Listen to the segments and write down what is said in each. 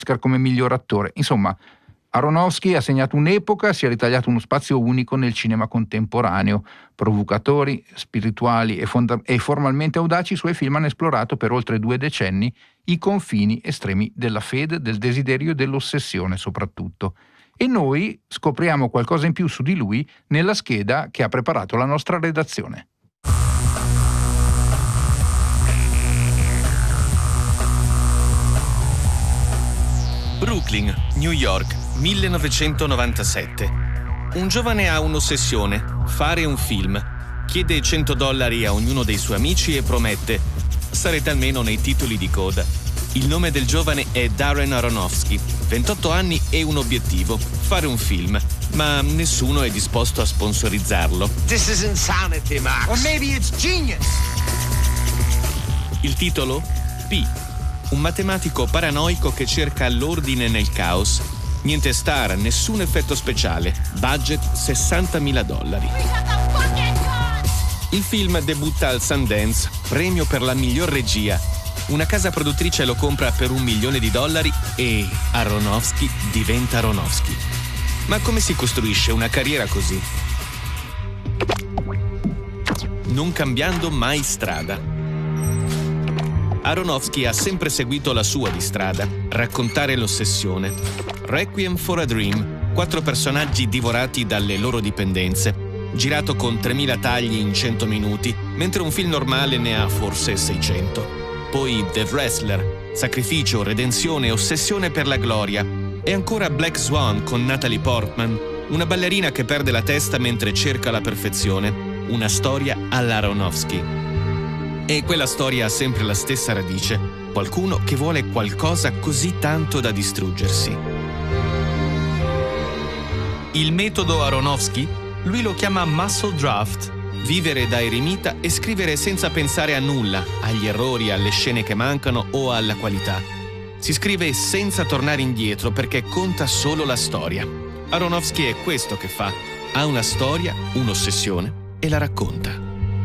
Oscar come miglior attore. Insomma, Aronofsky ha segnato un'epoca, si è ritagliato uno spazio unico nel cinema contemporaneo. Provocatori, spirituali e formalmente audaci, i suoi film hanno esplorato per oltre 2 decenni i confini estremi della fede, del desiderio e dell'ossessione soprattutto. E noi scopriamo qualcosa in più su di lui nella scheda che ha preparato la nostra redazione. Brooklyn, New York, 1997. Un giovane ha un'ossessione: fare un film. Chiede $100 a ognuno dei suoi amici e promette: sarete almeno nei titoli di coda. Il nome del giovane è Darren Aronofsky, 28 anni e un obiettivo: fare un film. Ma nessuno è disposto a sponsorizzarlo. This is insanity, Max. Or maybe it's genius. Il titolo? P. Un matematico paranoico che cerca l'ordine nel caos. Niente star, nessun effetto speciale. Budget $60.000. Il film debutta al Sundance, premio per la miglior regia. Una casa produttrice lo compra per $1 milione e Aronofsky diventa Aronofsky. Ma come si costruisce una carriera così? Non cambiando mai strada. Aronofsky ha sempre seguito la sua di strada: raccontare l'ossessione. Requiem for a Dream, 4 personaggi divorati dalle loro dipendenze, girato con 3.000 tagli in 100 minuti, mentre un film normale ne ha forse 600. Poi The Wrestler, sacrificio, redenzione, ossessione per la gloria. E ancora Black Swan con Natalie Portman, una ballerina che perde la testa mentre cerca la perfezione. Una storia all'Aronofsky. E quella storia ha sempre la stessa radice: qualcuno che vuole qualcosa così tanto da distruggersi. Il metodo Aronofsky? Lui lo chiama muscle draft. Vivere da eremita e scrivere senza pensare a nulla, agli errori, alle scene che mancano o alla qualità. Si scrive senza tornare indietro perché conta solo la storia. Aronofsky è questo che fa: ha una storia, un'ossessione e la racconta.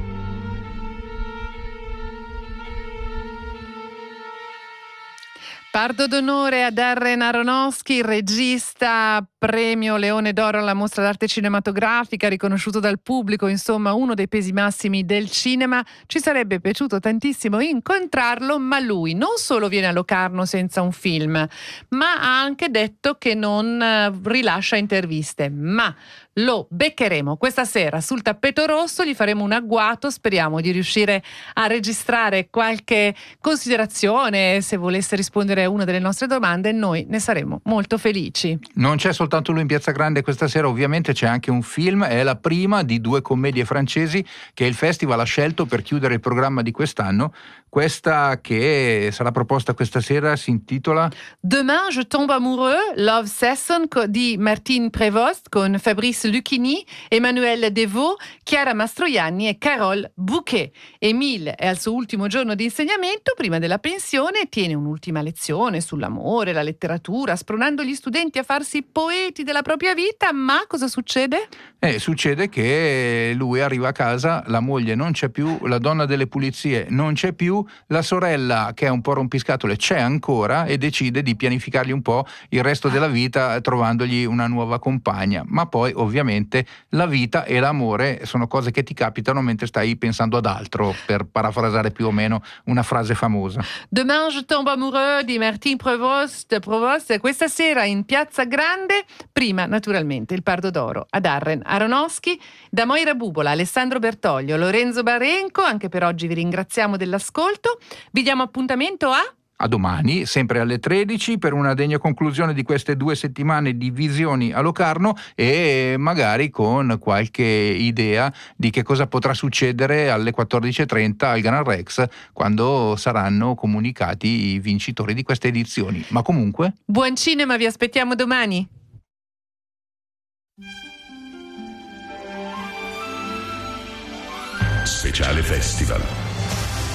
Pardo d'onore a Darren Aronofsky, regista, premio Leone d'Oro alla Mostra d'Arte Cinematografica, riconosciuto dal pubblico, insomma uno dei pesi massimi del cinema. Ci sarebbe piaciuto tantissimo incontrarlo, ma lui non solo viene a Locarno senza un film, ma ha anche detto che non rilascia interviste. Ma lo beccheremo questa sera sul tappeto rosso, gli faremo un agguato, speriamo di riuscire a registrare qualche considerazione, se volesse rispondere a una delle nostre domande noi ne saremo molto felici. Non c'è soltanto lui in Piazza Grande questa sera, ovviamente c'è anche un film, è la prima di 2 commedie francesi che il festival ha scelto per chiudere il programma di quest'anno. Questa che sarà proposta questa sera si intitola Demain je tombe amoureux, Love Session di Martine Prévost con Fabrice Lucchini, Emmanuel Devaux, Chiara Mastroianni e Carole Bouquet. Émile è al suo ultimo giorno di insegnamento prima della pensione e tiene un'ultima lezione sull'amore, la letteratura, spronando gli studenti a farsi poeti della propria vita. Ma cosa succede? Succede che lui arriva a casa, la moglie non c'è più, la donna delle pulizie non c'è più, la sorella che è un po' rompiscatole c'è ancora e decide di pianificargli un po' il resto della vita trovandogli una nuova compagna. Ma poi ovviamente la vita e l'amore sono cose che ti capitano mentre stai pensando ad altro, per parafrasare più o meno una frase famosa. Demain je tombe amoureux di Martine Prévost, questa sera in Piazza Grande. Prima naturalmente il Pardo d'Oro a Darren Aronofsky. Da Moira Bubola, Alessandro Bertoglio, Lorenzo Barenco, anche per oggi vi ringraziamo dell'ascolto. Vi diamo appuntamento a domani, sempre alle 13, per una degna conclusione di queste 2 settimane di visioni a Locarno e magari con qualche idea di che cosa potrà succedere alle 14.30 al Gran Rex, quando saranno comunicati i vincitori di queste edizioni. Ma comunque, buon cinema, vi aspettiamo domani. Speciale Festival.